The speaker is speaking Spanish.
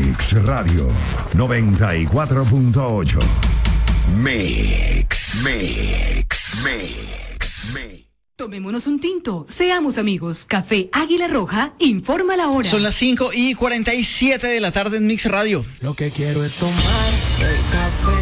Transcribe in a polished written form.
Mix Radio 94.8. Mix. Tomémonos un tinto, seamos amigos. Café Águila Roja informa la hora. Son las 5:47 de la tarde en Mix Radio. Lo que quiero es tomar el café